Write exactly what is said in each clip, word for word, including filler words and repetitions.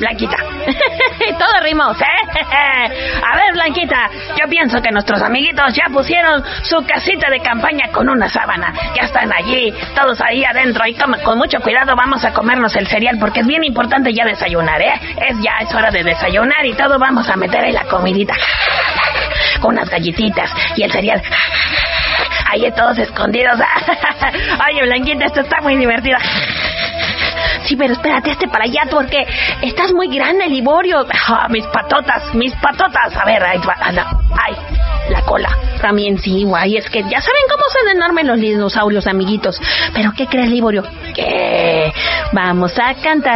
Blanquita. Todo rimó, ¿eh? A ver, Blanquita, yo pienso que nuestros amiguitos ya pusieron su casita de campaña con una sábana. Ya están allí, todos ahí adentro. Y con, con mucho cuidado vamos a comernos el cereal, porque es bien importante ya desayunar, ¿eh? Es ya, es hora de desayunar y todo vamos a meter en la comidita. Con unas galletitas y el cereal. Ahí todos escondidos. Oye, Blanquita, esto está muy divertido. Sí, pero espérate, este para allá, porque estás muy grande, Liborio. Oh, mis patotas, mis patotas. A ver, ahí va, anda. Ay, la cola. También sí, guay. Es que ya saben cómo son enormes los dinosaurios, amiguitos. Pero ¿qué crees, Liborio? Que vamos a cantar.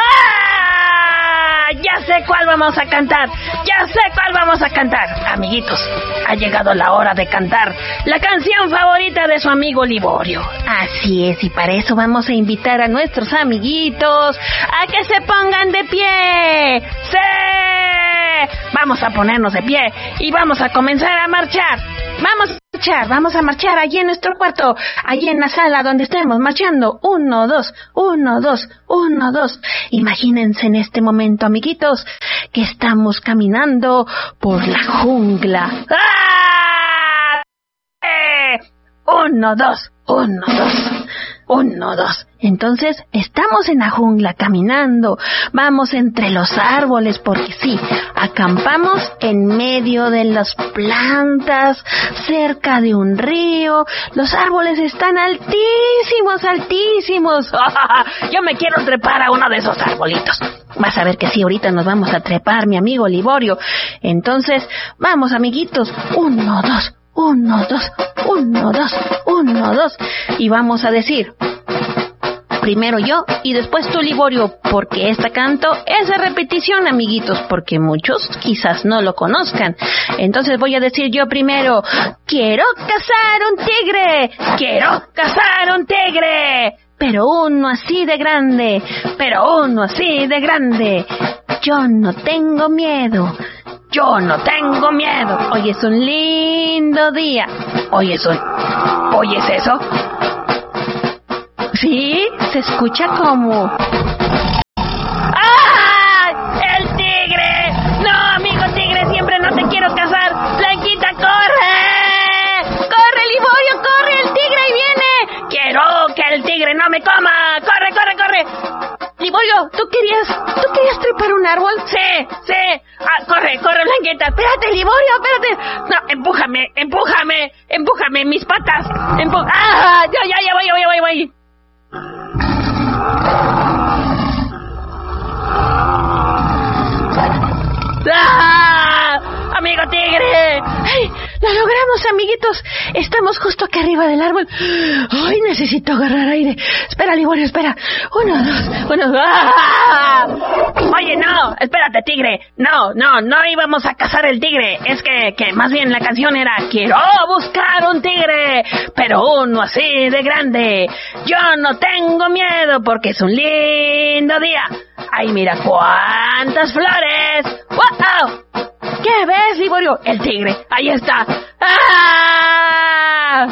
¡Ah! Ya sé cuál vamos a cantar. Ya sé cuál vamos a cantar. Amiguitos, ha llegado la hora de cantar la canción favorita de su amigo Liborio. Así es, y para eso vamos a invitar a nuestros amiguitos a que se pongan de pie. ¡Sí! Vamos a ponernos de pie y vamos a comenzar a marchar. Vamos a marchar, vamos a marchar allí en nuestro cuarto, allí en la sala donde estemos marchando. Uno, dos, uno, dos, uno, dos. Imagínense en este momento, amiguitos, que estamos caminando por la jungla. ¡Ah! ¡Eh! Uno, dos, uno, dos. Uno, dos. Entonces, estamos en la jungla caminando. Vamos entre los árboles porque sí, acampamos en medio de las plantas, cerca de un río. Los árboles están altísimos, altísimos. Yo me quiero trepar a uno de esos arbolitos. Vas a ver que sí, ahorita nos vamos a trepar, mi amigo Liborio. Entonces, vamos, amiguitos. Uno, dos. Uno, dos, uno, dos, uno, dos. Y vamos a decir, primero yo y después tú, Liborio, porque este canto es de repetición, amiguitos, porque muchos quizás no lo conozcan. Entonces voy a decir yo primero, quiero cazar un tigre, quiero cazar un tigre, pero uno así de grande, pero uno así de grande. Yo no tengo miedo. Yo no tengo miedo. Hoy es un lindo día. Hoy es un... ¿Hoy es eso? Sí, se escucha como... ¡Ah! ¡El tigre! ¡No, amigo tigre! Siempre no te quiero cazar. ¡Blanquita, corre! ¡Corre, Liborio, corre! ¡El tigre ahí viene! ¡Quiero que el tigre no me coma! ¡Corre, corre, corre! Liborio, ¿tú querías, ¿tú querías trepar un árbol? Sí, sí. Ah, corre, corre, Blanquita. Espérate, Liborio, espérate. No, empújame, empújame, empújame, mis patas. Empu- ¡Ah! Ya, ya, ya voy, ya voy, ya voy, ya voy. ¡Ah! ¡Amigo tigre! ¡Ay! ¡Lo logramos, amiguitos! Estamos justo acá arriba del árbol. ¡Ay, necesito agarrar aire! Espera, Liborio, espera. Uno, dos, uno, dos. ¡Ah! Oye, no, espérate, tigre. No, no, no íbamos a cazar el tigre. Es que, que más bien la canción era quiero buscar un tigre, pero uno así de grande. Yo no tengo miedo porque es un lindo día. ¡Ay, mira cuántas flores! ¡Wow! ¿Qué ves, Liborio? El tigre. Ahí está. ¡Ah!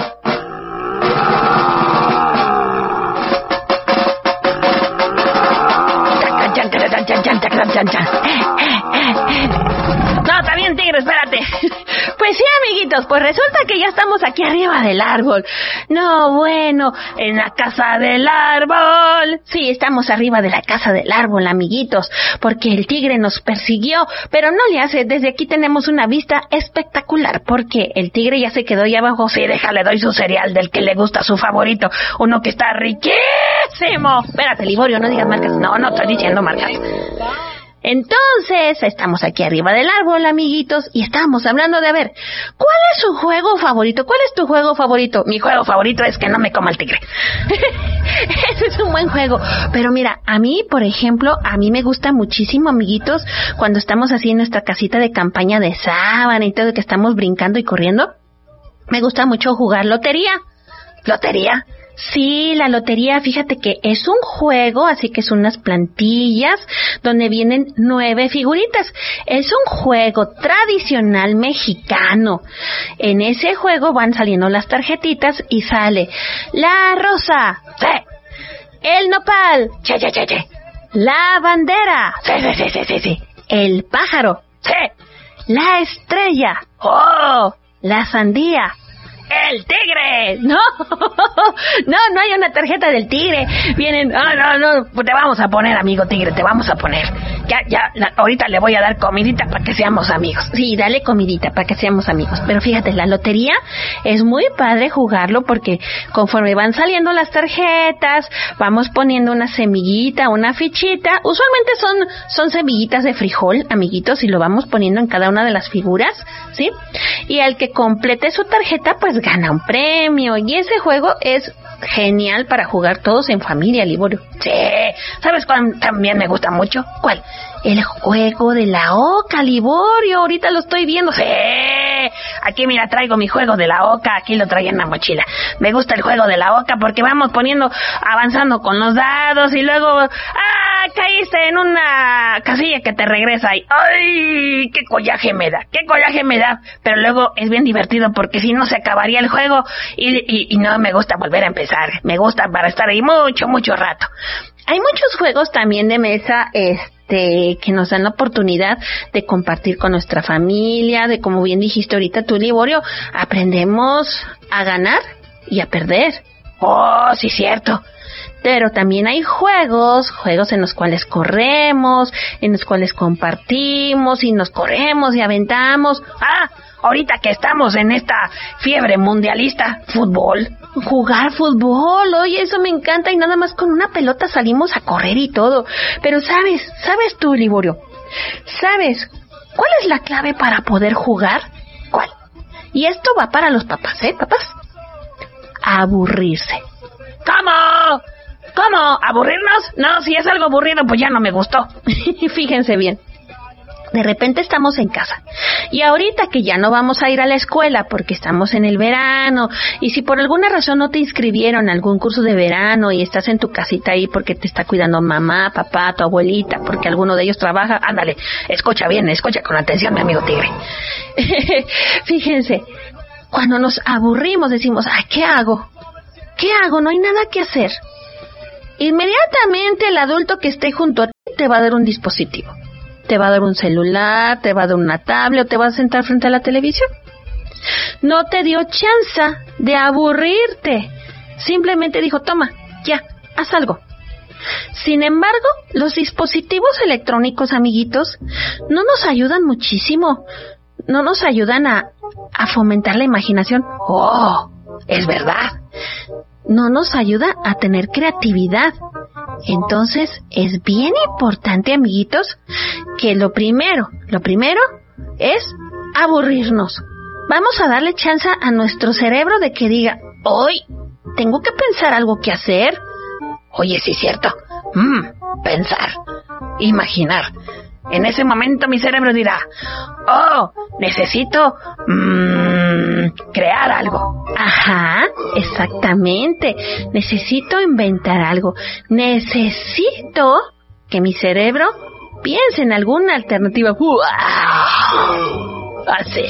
No, está bien, tigre, espérate. Pues sí, amiguitos, pues resulta que ya estamos aquí arriba del árbol. No, bueno, en la casa del árbol. Sí, estamos arriba de la casa del árbol, amiguitos, porque el tigre nos persiguió, pero no le hace, desde aquí tenemos una vista espectacular, porque el tigre ya se quedó ahí abajo. Sí, déjale, doy su cereal del que le gusta, su favorito, uno que está riquísimo. Espérate, Liborio, no digas marcas. No, no estoy diciendo marcas. Entonces, estamos aquí arriba del árbol, amiguitos, y estamos hablando de, a ver, ¿cuál es su juego favorito? ¿Cuál es tu juego favorito? Mi juego favorito es que no me coma el tigre. Ese es un buen juego. Pero mira, a mí, por ejemplo, a mí me gusta muchísimo, amiguitos, cuando estamos así en nuestra casita de campaña de sábana y todo, que estamos brincando y corriendo, me gusta mucho jugar lotería. ¿Lotería? Sí, la lotería, fíjate que es un juego, así que son unas plantillas donde vienen nueve figuritas. Es un juego tradicional mexicano. En ese juego van saliendo las tarjetitas y sale la rosa, sí, el nopal, che, che, che, che, La bandera. Sí, sí, sí, sí, sí, sí. El pájaro. Sí. La estrella. ¡Oh! La sandía. ¡El tigre! No, no, no hay una tarjeta del tigre. Vienen, no, no, no, pues te vamos a poner, amigo tigre, te vamos a poner. Ya, ya, la, ahorita le voy a dar comidita para que seamos amigos. Sí, dale comidita para que seamos amigos. Pero fíjate, la lotería es muy padre jugarlo porque conforme van saliendo las tarjetas, vamos poniendo una semillita, una fichita. Usualmente son, son semillitas de frijol, amiguitos, y lo vamos poniendo en cada una de las figuras, ¿sí? Y al que complete su tarjeta, pues gana un premio. Y ese juego es genial para jugar todos en familia, Liborio. Sí, ¿sabes cuál también me gusta mucho? ¿Cuál? El juego de la oca, Liborio. Ahorita lo estoy viendo. Sí, aquí mira, traigo mi juego de la oca. Aquí lo traía en la mochila. Me gusta el juego de la oca porque vamos poniendo, avanzando con los dados y luego, ¡ah! Caíste en una casilla que te regresa y ¡ay! ¡Qué collaje me da! ¡Qué collaje me da! Pero luego es bien divertido porque si no se acabaría el juego y, y, y no me gusta volver a empezar. Me gusta para estar ahí mucho, mucho rato. Hay muchos juegos también de mesa, este, que nos dan la oportunidad de compartir con nuestra familia, de como bien dijiste ahorita tú, Liborio, aprendemos a ganar y a perder. Oh, sí, cierto. Pero también hay juegos, juegos en los cuales corremos, en los cuales compartimos y nos corremos y aventamos. Ah, ahorita que estamos en esta fiebre mundialista, fútbol. Jugar fútbol, oye, eso me encanta y nada más con una pelota salimos a correr y todo. Pero sabes, ¿sabes tú, Liborio? ¿Sabes cuál es la clave para poder jugar? ¿Cuál? Y esto va para los papás, ¿eh, papás? Aburrirse. ¿Cómo? ¿Cómo? ¿Aburrirnos? No, si es algo aburrido, pues ya no me gustó. Fíjense bien. De repente estamos en casa y ahorita que ya no vamos a ir a la escuela porque estamos en el verano y si por alguna razón no te inscribieron a algún curso de verano y estás en tu casita ahí porque te está cuidando mamá, papá, tu abuelita, porque alguno de ellos trabaja, ándale, escucha bien, escucha con atención, mi amigo tigre. Fíjense, cuando nos aburrimos decimos, ay, ¿qué hago? ¿Qué hago? No hay nada que hacer. Inmediatamente el adulto que esté junto a ti te va a dar un dispositivo. Te va a dar un celular, te va a dar una tablet o te va a sentar frente a la televisión. No te dio chance de aburrirte. Simplemente dijo, toma, ya, haz algo. Sin embargo, los dispositivos electrónicos, amiguitos, no nos ayudan muchísimo. No nos ayudan a, a fomentar la imaginación. Oh, es verdad. No nos ayuda a tener creatividad. Entonces, es bien importante, amiguitos, que lo primero, lo primero es aburrirnos. Vamos a darle chance a nuestro cerebro de que diga, hoy tengo que pensar algo que hacer. Oye, sí es cierto. Mm, pensar, imaginar. En ese momento mi cerebro dirá, oh, necesito mmm, crear algo. Ajá, exactamente. Necesito inventar algo. Necesito que mi cerebro piense en alguna alternativa. Así.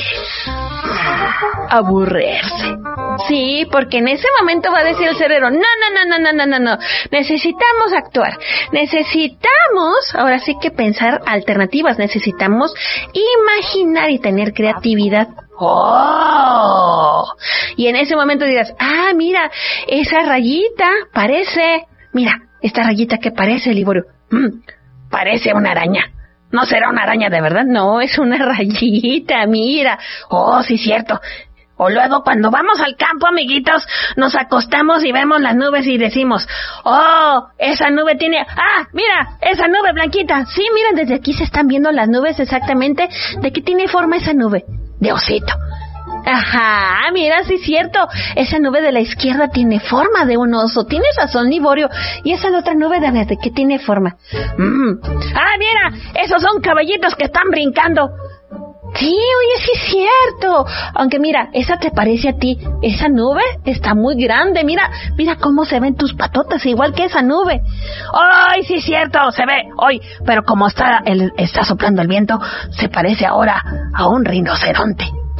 Aburrirse. Sí, porque en ese momento va a decir el cerebro, no, no, no, no, no, no, no, necesitamos actuar, necesitamos, ahora sí que pensar alternativas, necesitamos imaginar y tener creatividad. ¡Oh! Y en ese momento dirás, ah, mira, esa rayita parece, mira, esta rayita que parece, Liborio, mm, parece una araña. ¿No será una araña de verdad? No, es una rayita, mira. Oh, sí, cierto. O luego cuando vamos al campo, amiguitos, nos acostamos y vemos las nubes y decimos, oh, esa nube tiene, ah, mira, esa nube blanquita. Sí, miren, desde aquí se están viendo las nubes exactamente. ¿De qué tiene forma esa nube? De osito. Ajá, mira, sí es cierto. Esa nube de la izquierda tiene forma de un oso. Tienes razón, Liborio. Y esa otra nube de ¿de qué tiene forma? Mm. Ah, mira, esos son caballitos que están brincando. Sí, oye, sí es cierto. Aunque mira, esa te parece a ti. Esa nube está muy grande. Mira, mira cómo se ven tus patotas, igual que esa nube. ¡Ay, sí es cierto! Se ve hoy, pero como está el, está soplando el viento, se parece ahora a un rinoceronte.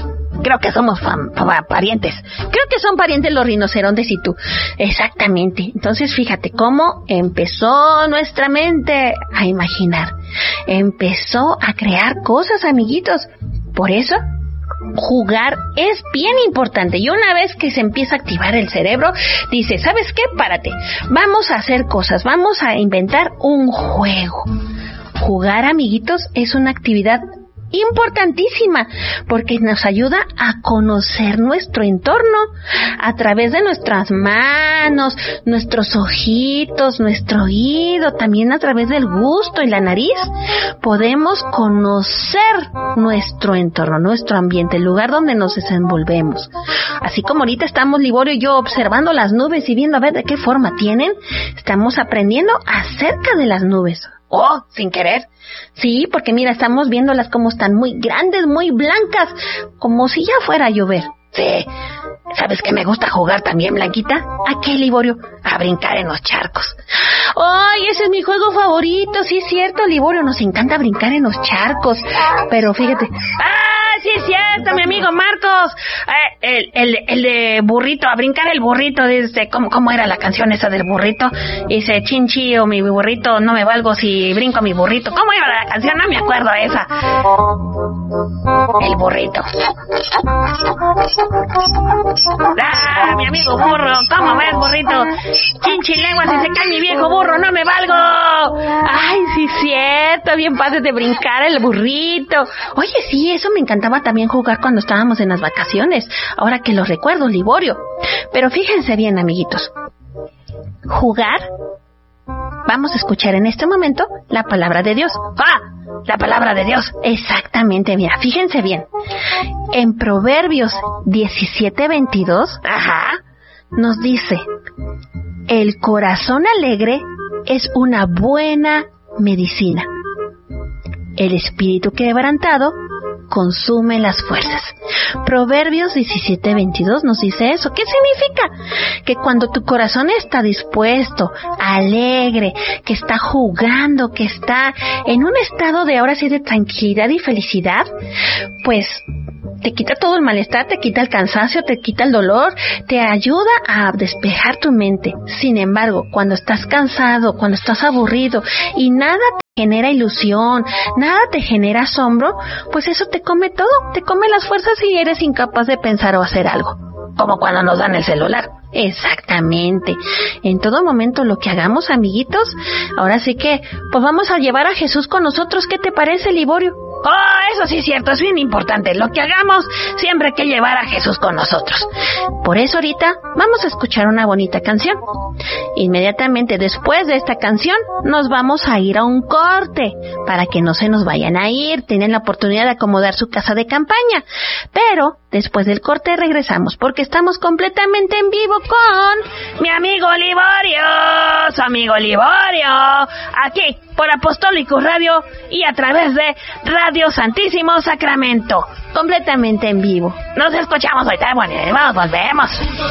Creo que somos fam- fa- parientes. Creo que son parientes los rinocerontes y tú. Exactamente. Entonces fíjate cómo empezó nuestra mente a imaginar. Empezó a crear cosas, amiguitos. Por eso, jugar es bien importante. Y una vez que se empieza a activar el cerebro, dice, ¿sabes qué? Párate. Vamos a hacer cosas. Vamos a inventar un juego. Jugar, amiguitos, es una actividad importantísima porque nos ayuda a conocer nuestro entorno a través de nuestras manos, nuestros ojitos, nuestro oído, también a través del gusto y la nariz. Podemos conocer nuestro entorno, nuestro ambiente, el lugar donde nos desenvolvemos. Así como ahorita estamos Liborio y yo observando las nubes y viendo a ver de qué forma tienen, estamos aprendiendo acerca de las nubes. Oh, sin querer. Sí, porque mira, estamos viéndolas como están muy grandes, muy blancas, como si ya fuera a llover. Sí. ¿Sabes qué me gusta jugar también, Blanquita? ¿A qué, Liborio? A brincar en los charcos. ¡Ay, ese es mi juego favorito! Sí, es cierto, Liborio, nos encanta brincar en los charcos. Pero fíjate... ¡Ah, sí es cierto, mi amigo Marcos! Eh, el, el, el de burrito, a brincar el burrito, dice, ¿cómo, ¿cómo era la canción esa del burrito? Dice, chinchi o mi burrito, no me valgo si brinco mi burrito. ¿Cómo iba la canción? No me acuerdo esa. El burrito. ¡Ah, mi amigo burro! ¿Cómo ves, burrito? Chinchi lengua, si se cae mi viejo burro, no me valgo. ¡Ay, sí, cierto! Bien padre de brincar el burrito. Oye, sí, eso me encantaba también jugar cuando estábamos en las vacaciones. Ahora que lo recuerdo, Liborio. Pero fíjense bien, amiguitos. Jugar. Vamos a escuchar en este momento la palabra de Dios. ¡Ah! La palabra de Dios. Exactamente, mira, fíjense bien. En Proverbios diecisiete veintidós, ajá, nos dice, el corazón alegre es una buena medicina. El espíritu quebrantado consume las fuerzas. Proverbios diecisiete veintidós nos dice eso. ¿Qué significa? Que cuando tu corazón está dispuesto, alegre, que está jugando, que está en un estado de ahora sí de tranquilidad y felicidad, pues te quita todo el malestar, te quita el cansancio, te quita el dolor, te ayuda a despejar tu mente. Sin embargo, cuando estás cansado, cuando estás aburrido y nada te genera ilusión, nada te genera asombro, pues eso te come todo, te come las fuerzas y eres incapaz de pensar o hacer algo. Como cuando nos dan el celular. Exactamente. En todo momento lo que hagamos, amiguitos, ahora sí que, pues vamos a llevar a Jesús con nosotros. ¿Qué te parece, Liborio? Oh, eso sí es cierto, es bien importante. Lo que hagamos, siempre hay que llevar a Jesús con nosotros. Por eso ahorita vamos a escuchar una bonita canción. Inmediatamente después de esta canción, nos vamos a ir a un corte, para que no se nos vayan a ir. Tienen la oportunidad de acomodar su casa de campaña. Pero después del corte regresamos, porque estamos completamente en vivo con mi amigo Liborio, su amigo Liborio, aquí por Apostólicos Radio y a través de Radio Santísimo Sacramento, completamente en vivo. Nos escuchamos ahorita, bueno, vamos, volvemos.